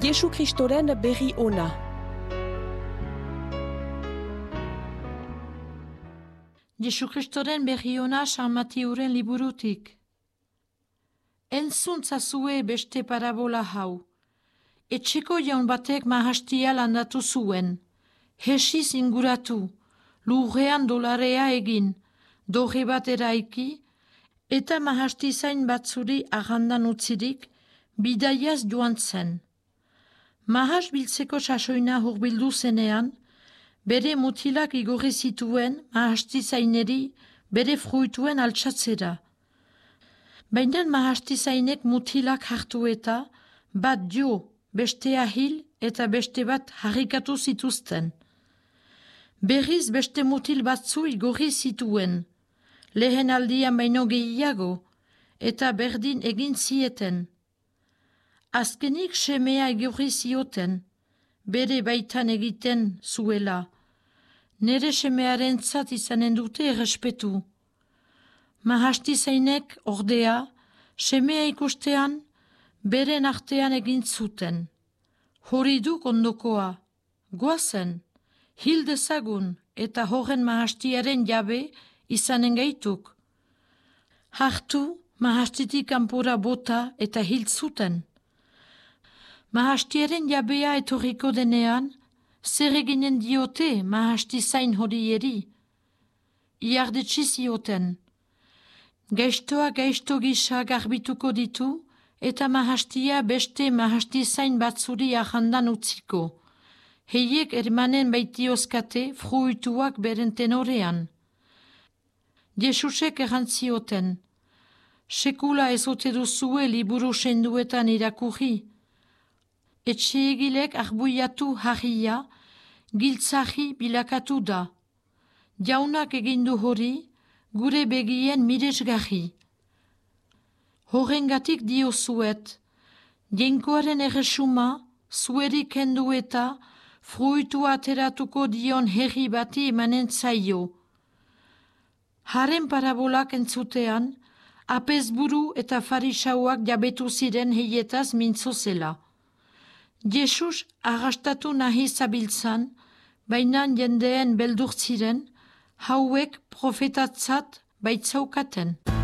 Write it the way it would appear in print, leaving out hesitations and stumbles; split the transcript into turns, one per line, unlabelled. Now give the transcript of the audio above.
Jesu Kristoren berri ona.
Jesu Kristoren berri ona San Matiuren liburutik. Entzuntza zue beste parabola hau. Etxeko jaun batek mahastia landatu zuen. Hesiz inguratu, lurrean dolarea egin, dorre bat eraiki, eta mahastizain batzuri agandan utzirik, bidaiaz joan zen. Mahas biltzeko sasoina hurbildu zenean, bere mutilak igorri zituen mahastizaineri bere fruituen altxatzera. Baina mahastizainek mutilak hartu eta bat jo, bestea hil eta beste bat harrikatu zituzten. Berriz beste mutil batzu igorri zituen, lehen aldian baino gehiago, eta berdin egin zieten. Azkenik semea igorri zioten, bere baitan egiten zuela. Nere semearen zat izanen dute errespetu. Mahastizainek ordea, semea ikustean, beren artean egin zuten. Hori duk ondokoa, goazen, hil dezagun eta horren mahastiaren jabe izanen gaituk. Hartu, mahastitik kanpora bota eta hil zuten. Mahastiaren jabea etorriko denean, zer eginen diote mahastizain horieri? Iardetsi zioten. Gaiztoa gaizto gisa garbituko ditu eta mahastia beste mahastizain batzuri ahandan utziko. Heiek ermanen baitiozkate fruituak beren tenorean. Jesusek errantzioten. Sekula ezote duzue liburu senduetan irakurri. Etxeegilek arbuiatu harria, giltzahi bilakatu da. Jaunak egindu hori, gure begien miresgarri. Horrengatik diozuet, jenkoaren erresuma, zueri kendu eta fruitu ateratuko dion herri bati emanen zaio. Haren parabolak entzutean, apezburu eta farisauak jabetu ziren heietaz mintzo zela. Jesus arrastatu nahi zabiltzan, baina jendeen beldur ziren, hauek profetatzat baitzaukaten.